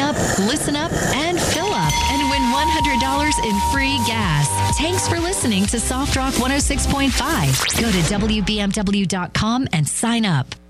up, listen up, and fill up and win $100 in free gas. Thanks for listening to Soft Rock 106.5. Go to WBMW.com and sign up.